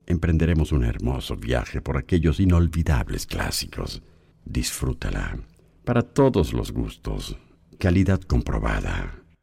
emprenderemos un hermoso viaje por aquellos inolvidables clásicos. Disfrútala. Para todos los gustos. Calidad comprobada.